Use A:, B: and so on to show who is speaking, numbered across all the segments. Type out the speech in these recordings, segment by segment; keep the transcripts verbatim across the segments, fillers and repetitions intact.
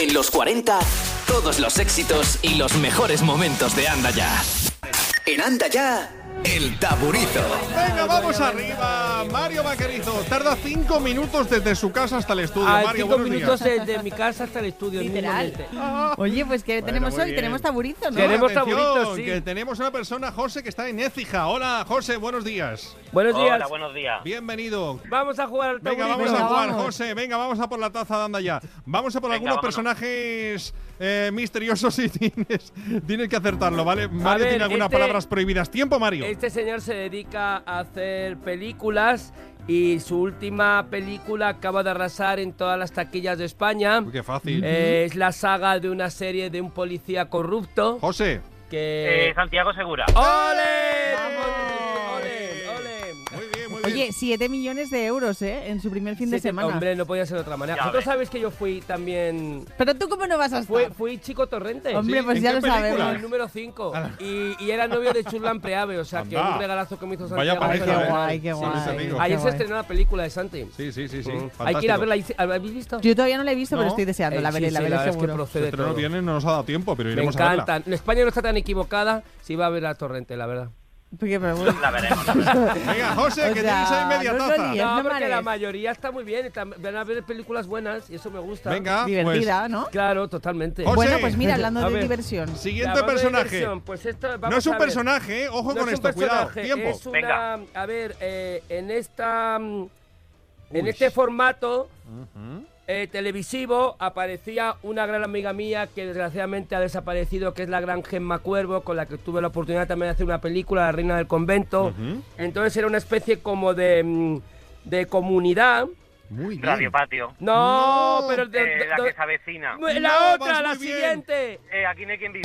A: En los cuarenta, todos los éxitos y los mejores momentos de Anda Ya. En Anda Ya, El Taburizo.
B: Venga, vamos arriba. Mario Vaquerizo tarda cinco minutos desde su casa hasta el estudio.
C: Ah,
B: Mario,
C: cinco
B: buenos
C: minutos
B: días.
C: desde mi casa hasta el estudio.
D: Literal.
C: mismamente.
D: Oye, pues que
B: Bueno,
D: tenemos
B: muy
D: hoy,
B: bien.
D: tenemos taburizo, ¿no?
C: Tenemos
B: Atención,
C: taburitos, sí.
B: que tenemos una persona, José, que está en Écija. Hola, José, buenos días.
C: Buenos días.
E: Hola, buenos días.
B: Bienvenido.
C: Vamos a jugar al
B: Venga,
C: taburizo.
B: vamos a
D: Venga,
B: jugar,
D: vamos.
B: José. Venga, vamos a por la taza de Anda Ya. Vamos a por
E: Venga,
B: algunos
E: vámonos.
B: personajes eh, misteriosos y tienes, tienes que acertarlo, ¿vale? Mario
C: ver,
B: tiene algunas
C: este-
B: palabras prohibidas. Tiempo, Mario.
C: Este señor se dedica a hacer películas y su última película acaba de arrasar en todas las taquillas de España.
B: Uy, qué fácil.
C: Eh, es la saga de una serie de un policía corrupto
B: José.
C: que...
E: Eh, Santiago Segura.
C: ¡Ole!
B: ¡Vamos!
C: ¡Ole! ¡Ole!
B: Muy bien, muy bien.
D: Oye, siete millones de euros, ¿eh? En su primer fin de
C: Sí, sí,
D: semana.
C: Hombre, no podía ser de otra manera.
E: Ya
C: Vosotros
E: ves.
C: sabéis que yo fui también...
D: Pero tú, ¿cómo no vas a estar?
C: Fui, fui Chico Torrente.
D: Hombre,
B: ¿Sí?
D: pues
B: ¿En
D: ya
B: qué
D: lo
B: película?
D: sabemos.
C: El número cinco.
B: Ah.
C: Y, y era novio de Churlan Preave, o sea que
B: Anda.
C: un regalazo que me hizo
B: Vaya
C: Santiago.
D: Ay,
B: pareja,
D: qué
B: ¿eh?
D: guay, qué
C: Sí,
D: guay.
B: sí, amigo.
C: Ayer
D: qué
C: se
D: guay.
C: estrenó la película de Santi.
B: Sí, sí, sí, sí.
C: Mm.
B: Fantástico.
C: Hay que ir a verla. ¿La habéis visto?
D: Yo todavía no la he visto,
B: No.
D: pero estoy deseando.
C: Eh,
D: La veré,
C: sí,
D: la
C: sí,
D: veré
C: verdad es que
D: seguro.
C: procede
B: Este no
C: todo.
B: viene, no nos ha dado tiempo, pero
C: Me
B: iremos a verla.
C: encantan. En España no está tan equivocada si va a ver a Torrente, la verdad.
D: Porque, pero, bueno,
E: La veremos, la veremos.
B: Venga, José,
D: O
B: que
D: sea,
B: tenéis ahí media
D: no os
B: taza.
D: lo líes.
C: No,
D: no
C: porque la
D: mares.
C: mayoría está muy bien. y tam- Van a ver películas buenas y eso me gusta.
B: Venga,
D: divertida, ¿no?
C: Claro, totalmente.
B: José.
D: Bueno, pues mira, hablando
C: A
D: de
C: ver.
D: diversión.
B: pues,
C: Ya,
B: siguiente
C: hablando de
B: personaje.
C: diversión, Pues esto,
B: No
C: vamos
B: es un
C: a ver.
B: personaje, ¿eh? Ojo
C: No
B: con
C: es un
B: esto, cuidado.
C: personaje,
B: Tiempo.
C: Es una,
E: Venga.
C: a ver, eh, en esta, mm, en
B: Uy.
C: este formato
B: Ujú.
C: eh, televisivo aparecía una gran amiga mía que desgraciadamente ha desaparecido, que es la gran Gemma Cuervo, con la que tuve la oportunidad también de hacer una película, La Reina del Convento.
B: Ujú.
C: Entonces era una especie como de, mm, de comunidad.
B: Muy bien.
E: Radio Patio.
C: No,
B: No,
C: pero de,
E: Eh,
C: de-
E: la
C: de-
E: que se avecina.
C: la
B: No,
C: otra,
B: vas
C: la
B: muy bien.
C: siguiente.
E: Eh, aquí no hay quien viva.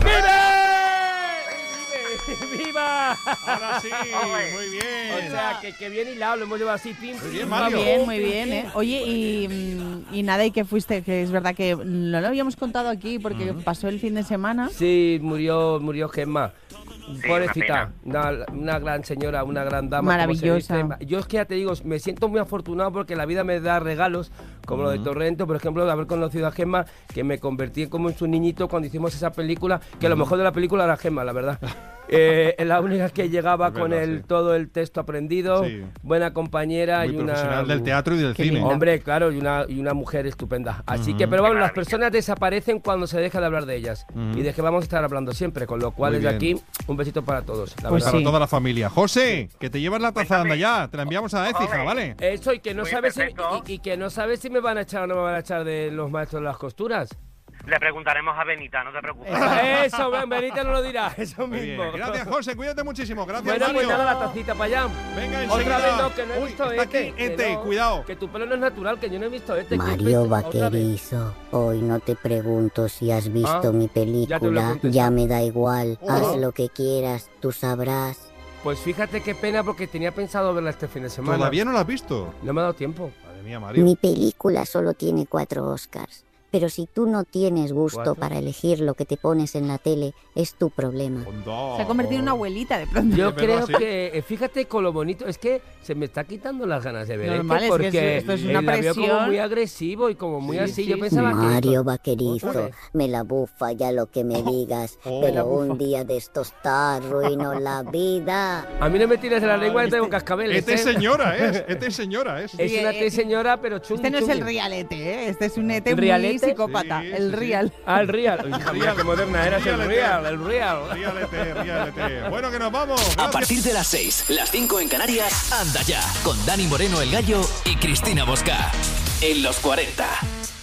C: ¡Vive! ¡Viva!
B: Ahora sí,
E: Ole.
B: muy
C: O
B: bien.
C: sea, que, que bien hilado, lo hemos llevado así, pim,
B: Muy bien,
C: pim,
B: Mario.
D: Muy
C: pim,
D: bien,
C: pum,
D: muy
C: pim,
D: bien,
C: pim.
D: ¿eh? Oye, y, mm, y nada, y que fuiste, que es verdad que no lo habíamos contado aquí porque pasó el fin de semana.
C: Sí, murió, murió Gemma. Pobrecita,
E: una
C: una, una gran señora, una gran dama. como se
D: Maravillosa.
C: dice. Yo es que ya te digo, me siento muy afortunado porque la vida me da regalos, como lo de Torrento, por ejemplo, de haber conocido a Gemma, que me convertí como en su niñito cuando hicimos esa película, que lo mejor de la película era Gemma, la verdad. Eh, es la única que llegaba
B: Es
C: con
B: verdad,
C: el
B: sí.
C: todo el texto aprendido,
B: Sí.
C: buena compañera
B: Muy
C: y una
B: profesional del teatro y del
D: Qué
B: cine.
D: linda.
C: Hombre, claro, y una, y una mujer estupenda. Así que, pero vamos, las personas desaparecen cuando se deja de hablar de ellas.
B: Ujú.
C: Y de que vamos a estar hablando siempre, con lo cual
B: Muy
C: desde
B: bien.
C: aquí, un besito para todos. La
D: Pues
C: verdad.
B: Para
D: sí.
B: toda la familia. José, que te llevas la taza, anda ya. Te la enviamos a Écija,
E: Ole.
B: ¿vale?
C: Eso, y que no
E: Muy
C: sabes si,
E: perfecto.
C: y, y que no sabes si me van a echar o no me van a echar de los maestros de las costuras.
E: Le preguntaremos a Benita, no te preocupes.
C: Eso, Ben- Benita no lo dirá, eso
B: Muy
C: mismo.
B: bien. Gracias, José. Cuídate muchísimo. Gracias,
C: Bueno,
B: Mario.
C: pues nada, la tacita para allá.
B: Venga,
C: Otra
B: enseguida.
C: vez no, que no he
B: Uy,
C: visto
B: está
C: este.
B: aquí,
C: que
B: este,
C: no,
B: cuidado.
C: Que tu pelo no es natural, que yo no he visto este. que
F: Mario
C: este- otra vez.
F: Vaquerizo, hoy no te pregunto si has visto
C: Ah,
F: mi
C: ya te lo he
F: película,
C: contestado.
F: ya me da igual,
B: Oh.
F: haz lo que quieras, tú sabrás.
C: Pues fíjate qué pena porque tenía pensado verla este fin de semana.
B: Todavía no la has visto.
C: No me ha dado tiempo.
B: Madre mía, Mario.
F: Mi película solo tiene cuatro Oscars, pero si tú no tienes gusto
C: ¿Cuatro?
F: para elegir lo que te pones en la tele, es tu problema.
B: Onda.
D: Se ha convertido en una abuelita de pronto.
C: Yo
B: Es verdad,
C: creo
B: sí.
C: que, eh, fíjate con lo bonito, es que se me está quitando las ganas de ver
D: Normal,
C: este,
D: es que
C: porque
D: esto es una
C: eh, la veo como
D: presión.
C: muy agresivo y como muy
B: Sí,
C: así.
B: sí,
C: Yo
B: sí.
C: pensaba que
F: Mario
C: esto-
F: Vaquerizo,
C: Ole.
F: me la bufa ya lo que me digas,
B: Oh.
C: Me la
F: pero
C: bufa.
F: un día de estos te arruino la vida.
C: a mí no me tires de la lengua y tengo cascabeles.
B: Este es
C: ¿eh?
B: señora, ¿es? Este es señora, ¿es?
C: Es
D: Sí,
C: una
D: eh,
C: T señora, pero chungi,
D: Este no es el
C: chungi.
D: realete, ¿eh? Este es un ete
C: ¿El
D: muy
C: realete?
D: psicópata.
B: Sí,
D: el
B: sí, sí.
D: real.
C: Ah, el real. Hija mía, qué moderna eras, el
B: Realete.
C: real, el real.
B: Ríalete, ríalete. Bueno, que nos vamos.
A: A
B: Gracias.
A: partir de las seis, las cinco en Canarias, Anda Ya, con Dani Moreno el Gallo y Cristina Bosca. En los cuarenta.